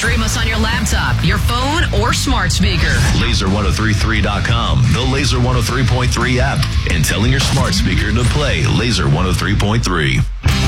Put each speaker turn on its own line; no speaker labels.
Stream us on your laptop, your phone, or smart speaker.
Laser1033.com, the Laser 103.3 app, and telling your smart speaker to play Laser 103.3.